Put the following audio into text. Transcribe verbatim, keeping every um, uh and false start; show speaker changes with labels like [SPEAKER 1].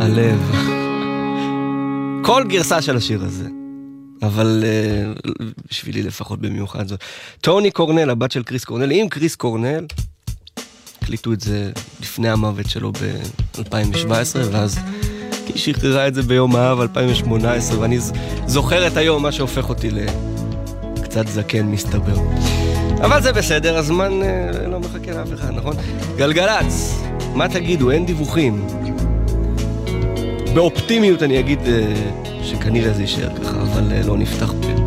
[SPEAKER 1] הלב. כל גרסה של השיר הזה. אבל uh, בשבילי לפחות במיוחד זאת. טוני קורנל, הבת של קריס קורנל, עם קריס קורנל, הקליטו את זה לפני המוות שלו ב-אלפיים שבע עשרה, ואז היא שחררה את זה ביום האב אלפיים שמונה עשרה, ואני זוכר את היום, מה שהופך אותי לקצת זקן מסתבר. אבל זה בסדר, הזמן uh, לא מחכה לאף אחד, נכון? גלגלץ, מה תגידו? אין דיווחים. באופטימיות אני אגיד uh, שכנראה זה יישאר ככה, אבל uh, לא נפתח פה.